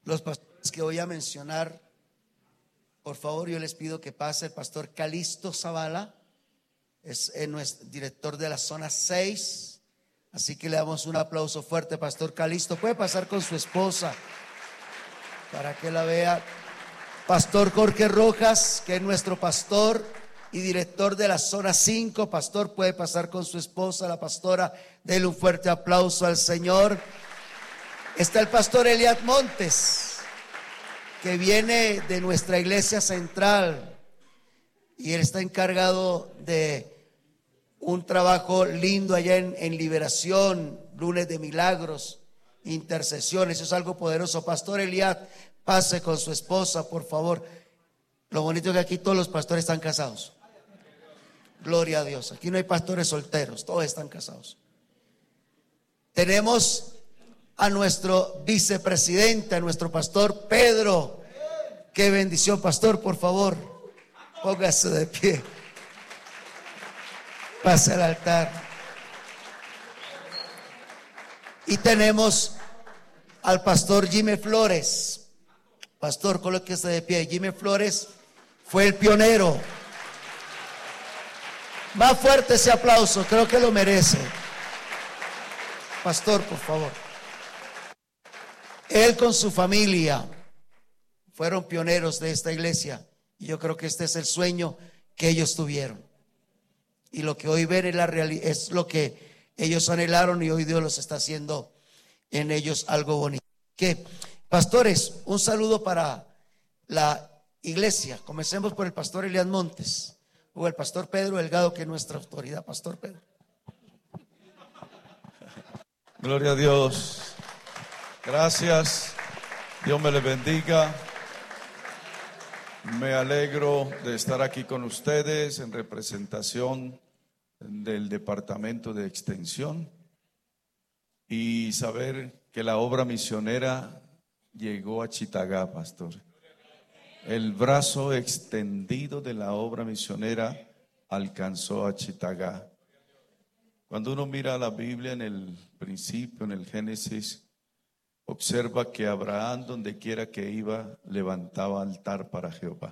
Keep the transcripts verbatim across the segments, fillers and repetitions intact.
Los pastores que voy a mencionar, por favor, yo les pido que pase el pastor Calixto Zavala, es nuestro director de la zona seis, así que le damos un aplauso fuerte, pastor Calixto. Puede pasar con su esposa para que la vea. Pastor Jorge Rojas, que es nuestro pastor y director de la zona cinco, pastor, puede pasar con su esposa, la pastora. Denle un fuerte aplauso al Señor. Está el pastor Eliad Montes, que viene de nuestra iglesia central, y él está encargado de un trabajo lindo allá en, en liberación, lunes de milagros, intercesión. Eso es algo poderoso. Pastor Eliad, pase con su esposa, por favor. Lo bonito es que aquí todos los pastores están casados. Gloria a Dios. Aquí no hay pastores solteros, todos están casados. Tenemos a nuestro vicepresidente, a nuestro pastor Pedro. Qué bendición, pastor, por favor, póngase de pie. Pase al altar. Y tenemos al pastor Jimmy Flores. Pastor, colóquese de pie. Jimmy Flores fue el pionero. Más fuerte ese aplauso, creo que lo merece. Pastor, por favor. Él con su familia fueron pioneros de esta iglesia, y yo creo que este es el sueño que ellos tuvieron. Y lo que hoy ven es, la reali- es lo que ellos anhelaron, y hoy Dios los está haciendo en ellos algo bonito. Que, pastores, un saludo para la iglesia. Comencemos por el pastor Eliad Montes o el pastor Pedro Delgado, que es nuestra autoridad. Pastor Pedro. Gloria a Dios. Gracias. Dios me les bendiga. Me alegro de estar aquí con ustedes en representación del Departamento de Extensión y saber que la obra misionera llegó a Chitagá, pastor. El brazo extendido de la obra misionera alcanzó a Chitagá. Cuando uno mira la Biblia en el principio, en el Génesis, observa que Abraham, donde quiera que iba, levantaba altar para Jehová.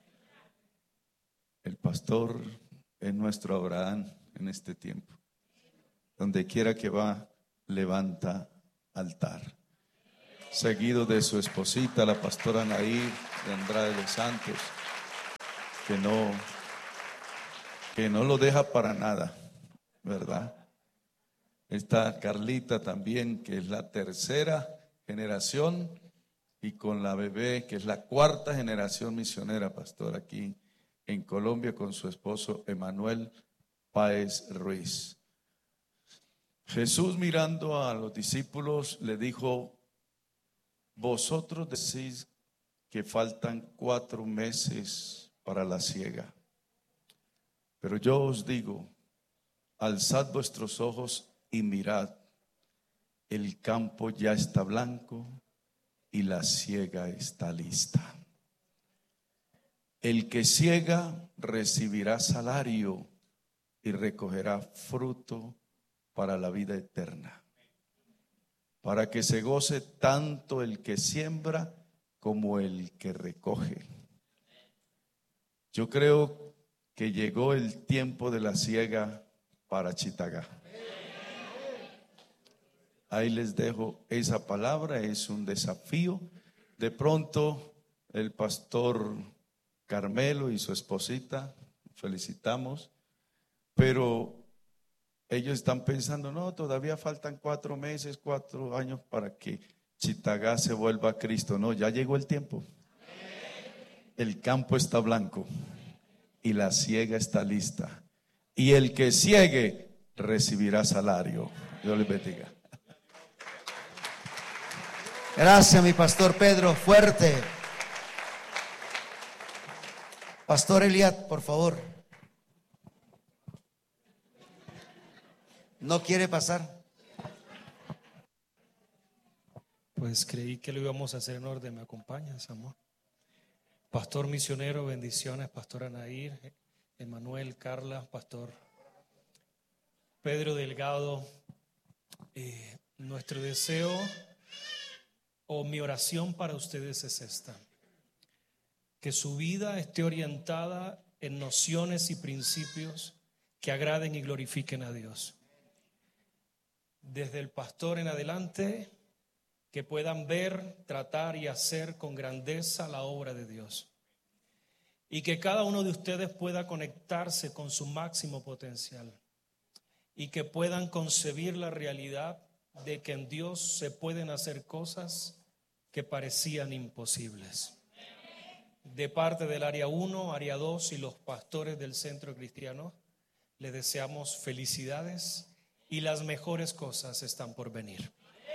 El pastor es nuestro Abraham en este tiempo. Donde quiera que va, levanta altar. Seguido de su esposita, la pastora Nair de Andrade de Santos, que no, que no lo deja para nada, ¿verdad? Está Carlita también, que es la tercera generación, y con la bebé, que es la cuarta generación misionera, pastor, aquí en Colombia, con su esposo Emanuel Páez Ruiz. Jesús, mirando a los discípulos, le dijo: vosotros decís que faltan cuatro meses para la siega, pero yo os digo, alzad vuestros ojos y mirad, el campo ya está blanco y la siega está lista. El que siega recibirá salario y recogerá fruto para la vida eterna, para que se goce tanto el que siembra como el que recoge. Yo creo que llegó el tiempo de la siega para Chitagá. Ahí les dejo esa palabra, es un desafío. De pronto el pastor Carmelo y su esposita, felicitamos, pero ellos están pensando, no, todavía faltan cuatro meses, cuatro años para que Chitagá se vuelva a Cristo. No, ya llegó el tiempo. El campo está blanco y la siega está lista, y el que siegue recibirá salario. Dios les bendiga. Gracias, mi pastor Pedro, fuerte. Pastor Eliad, por favor. ¿No quiere pasar? Pues creí que lo íbamos a hacer en orden. ¿Me acompañas, amor? Pastor misionero, bendiciones. Pastora Nair, Emanuel, Carla, pastor Pedro Delgado. Eh, nuestro deseo o mi oración para ustedes es esta: que su vida esté orientada en nociones y principios que agraden y glorifiquen a Dios. Desde el pastor en adelante, que puedan ver, tratar y hacer con grandeza la obra de Dios. Y que cada uno de ustedes pueda conectarse con su máximo potencial. Y que puedan concebir la realidad de que en Dios se pueden hacer cosas que parecían imposibles. De parte del área uno, área dos y los pastores del Centro Cristiano, les deseamos felicidades y las mejores cosas están por venir.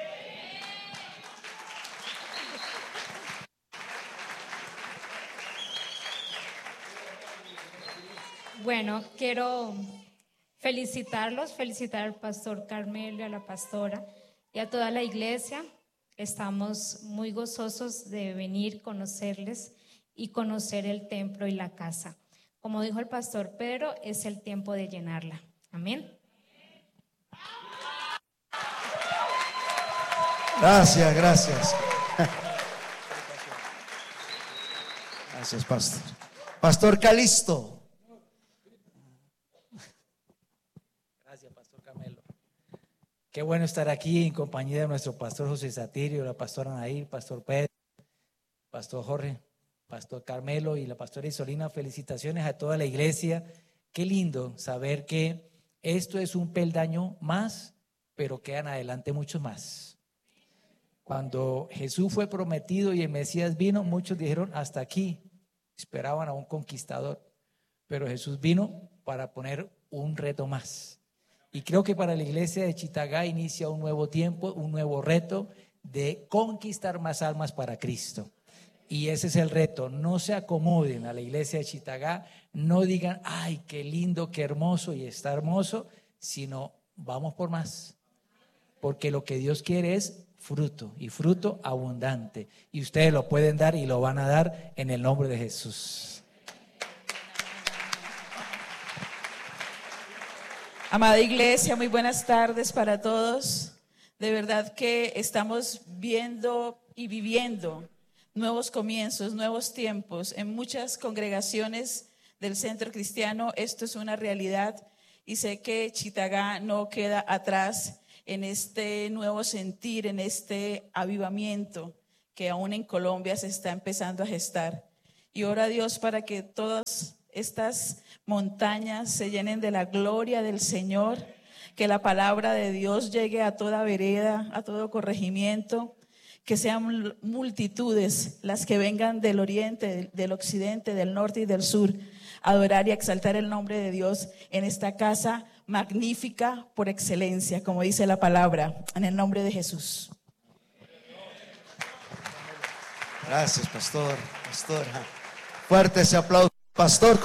Bueno, quiero felicitarlos, felicitar al pastor Carmelo y a la pastora y a toda la iglesia. Estamos muy gozosos de venir, conocerles y conocer el templo y la casa. Como dijo el pastor Pedro, es el tiempo de llenarla. Amén. Gracias, gracias. Gracias, pastor. Pastor Calisto. Gracias, pastor Carmelo. Qué bueno estar aquí en compañía de nuestro pastor José Satirio, la pastora Anaí, pastor Pedro, pastor Jorge, pastor Carmelo y la pastora Isolina. Felicitaciones a toda la iglesia. Qué lindo saber que esto es un peldaño más, pero quedan adelante muchos más. Cuando Jesús fue prometido y el Mesías vino, muchos dijeron hasta aquí, esperaban a un conquistador, pero Jesús vino para poner un reto más. Y creo que para la iglesia de Chitagá inicia un nuevo tiempo, un nuevo reto de conquistar más almas para Cristo. Y ese es el reto. No se acomoden a la iglesia de Chitagá, no digan, ay, qué lindo, qué hermoso y está hermoso, sino vamos por más. Porque lo que Dios quiere es fruto y fruto abundante. Y ustedes lo pueden dar y lo van a dar en el nombre de Jesús. Amada iglesia, muy buenas tardes para todos. De verdad que estamos viendo y viviendo nuevos comienzos, nuevos tiempos. En muchas congregaciones del Centro Cristiano esto es una realidad y sé que Chitagá no queda atrás en este nuevo sentir, en este avivamiento que aún en Colombia se está empezando a gestar. Y oro a Dios para que todas estas montañas se llenen de la gloria del Señor, que la palabra de Dios llegue a toda vereda, a todo corregimiento, que sean multitudes las que vengan del oriente, del occidente, del norte y del sur a adorar y a exaltar el nombre de Dios en esta casa magnífica por excelencia, como dice la palabra, en el nombre de Jesús. Gracias, pastor, pastora. Fuerte ese aplauso. Pastor,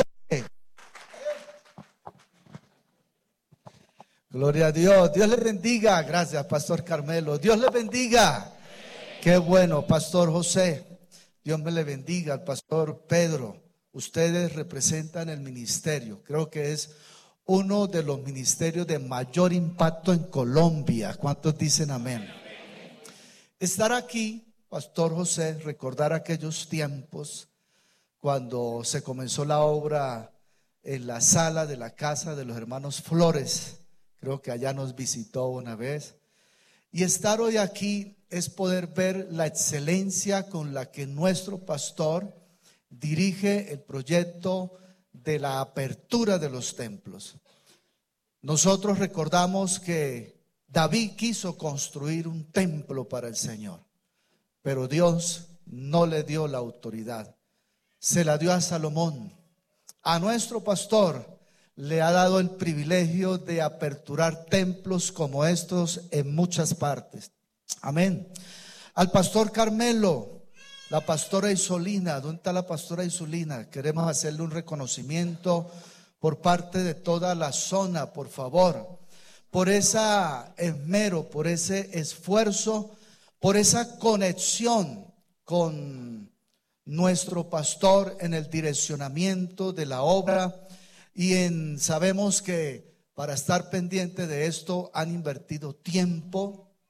gloria a Dios. Dios le bendiga. Gracias, pastor Carmelo. Dios le bendiga. Qué bueno, pastor José. Dios me le bendiga. Al pastor Pedro. Ustedes representan el ministerio. Creo que es uno de los ministerios de mayor impacto en Colombia. ¿Cuántos dicen amén? Estar aquí, pastor José, recordar aquellos tiempos cuando se comenzó la obra en la sala de la casa de los hermanos Flores. Creo que allá nos visitó una vez. Y estar hoy aquí es poder ver la excelencia con la que nuestro pastor dirige el proyecto de la apertura de los templos. Nosotros recordamos que David quiso construir un templo para el Señor, pero Dios no le dio la autoridad. Se la dio a Salomón. A nuestro pastor le ha dado el privilegio de aperturar templos como estos en muchas partes. Amén. Al pastor Carmelo, la pastora Isolina, ¿dónde está la pastora Isolina? Queremos hacerle un reconocimiento por parte de toda la zona, por favor, por ese esmero, por ese esfuerzo, por esa conexión con nuestro pastor en el direccionamiento de la obra. Y en, sabemos que para estar pendiente de esto han invertido tiempo,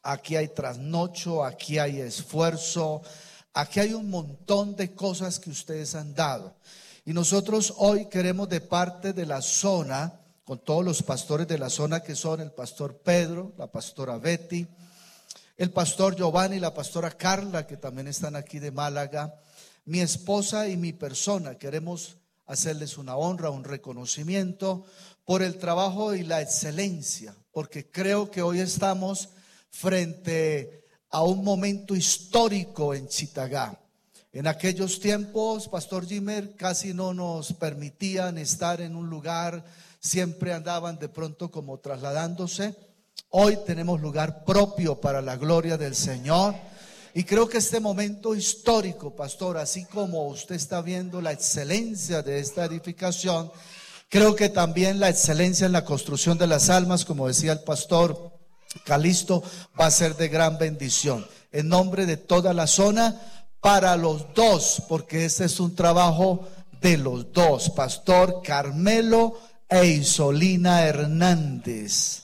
aquí hay trasnocho, aquí hay esfuerzo, aquí hay un montón de cosas que ustedes han dado. Y nosotros hoy queremos, de parte de la zona, con todos los pastores de la zona, que son el pastor Pedro, la pastora Betty, el pastor Giovanni y la pastora Carla, que también están aquí de Málaga, mi esposa y mi persona, queremos hacerles una honra, un reconocimiento por el trabajo y la excelencia, porque creo que hoy estamos frente a un momento histórico en Chitagá. En aquellos tiempos, Pastor Jimer, casi no nos permitían estar en un lugar, siempre andaban de pronto como trasladándose. Hoy tenemos lugar propio para la gloria del Señor. Y creo que este momento histórico, pastor, así como usted está viendo la excelencia de esta edificación, creo que también la excelencia en la construcción de las almas, como decía el pastor Calisto, va a ser de gran bendición. En nombre de toda la zona, para los dos, porque este es un trabajo de los dos, pastor Carmelo e Isolina Hernández.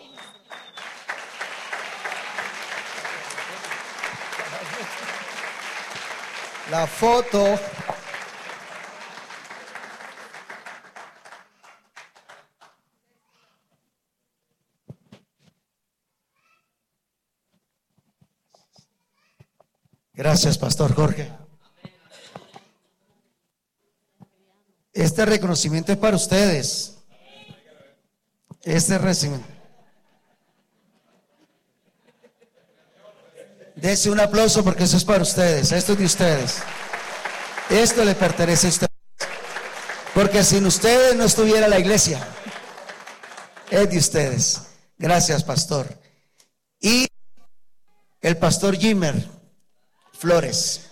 La foto. Gracias, pastor Jorge. Este reconocimiento es para ustedes. Este reconocimiento. Dese un aplauso porque eso es para ustedes. Esto es de ustedes. Esto le pertenece a ustedes. Porque sin ustedes no estuviera la iglesia. Es de ustedes. Gracias, pastor. Y el pastor Jimer Flores.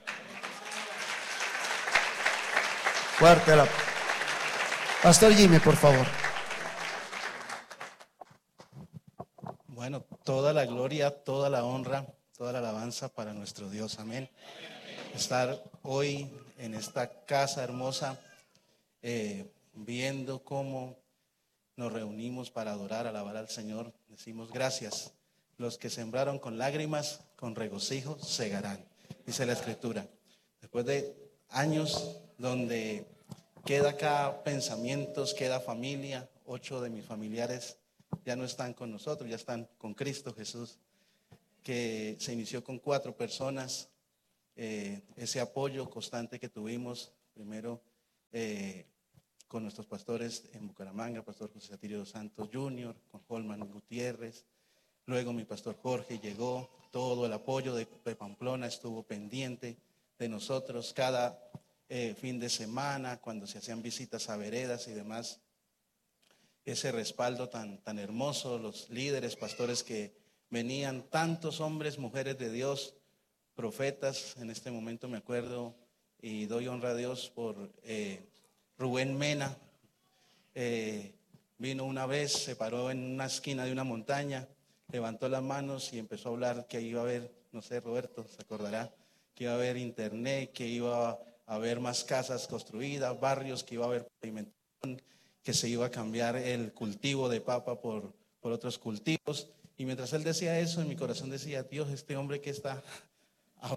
Fuerte la. Pastor Jimer, por favor. Bueno, toda la gloria, toda la honra, toda la alabanza para nuestro Dios, amén. Estar hoy en esta casa hermosa, eh, viendo cómo nos reunimos para adorar, alabar al Señor, decimos gracias. Los que sembraron con lágrimas, con regocijo, segarán, dice la Escritura. Después de años donde queda acá pensamientos, queda familia, ocho de mis familiares ya no están con nosotros, ya están con Cristo Jesús, que se inició con cuatro personas. Eh, ese apoyo constante que tuvimos, primero eh, con nuestros pastores en Bucaramanga, pastor José Satirio dos Santos junior, con Holman Gutiérrez, luego mi pastor Jorge llegó, todo el apoyo de, de Pamplona estuvo pendiente de nosotros cada eh, fin de semana, cuando se hacían visitas a veredas y demás. Ese respaldo tan, tan hermoso, los líderes, pastores que venían, tantos hombres, mujeres de Dios, profetas. En este momento me acuerdo y doy honra a Dios por eh, Rubén Mena. Eh, vino una vez, se paró en una esquina de una montaña, levantó las manos y empezó a hablar que iba a haber, no sé, Roberto se acordará, que iba a haber internet, que iba a haber más casas construidas, barrios, que iba a haber pavimentación, que se iba a cambiar el cultivo de papa por, por otros cultivos. Y mientras él decía eso, en mi corazón decía, Dios, este hombre que está ahora,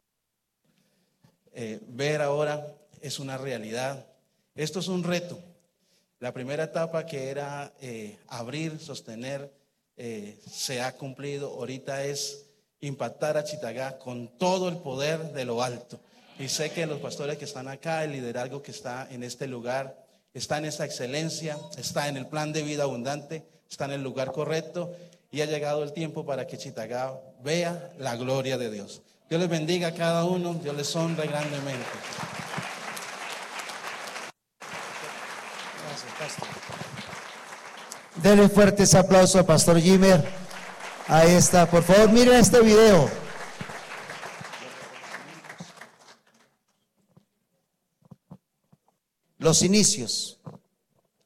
eh, ver ahora es una realidad. Esto es un reto. La primera etapa, que era eh, abrir, sostener, eh, se ha cumplido. Ahorita es impactar a Chitagá con todo el poder de lo alto. Y sé que los pastores que están acá, el liderazgo que está en este lugar, está en esa excelencia, está en el plan de vida abundante, está en el lugar correcto, y ha llegado el tiempo para que Chitagá vea la gloria de Dios. Dios les bendiga a cada uno, Dios les honre grandemente. Gracias, pastor. Denle fuertes aplausos al pastor Jimer. Ahí está, por favor, miren este video. Los inicios.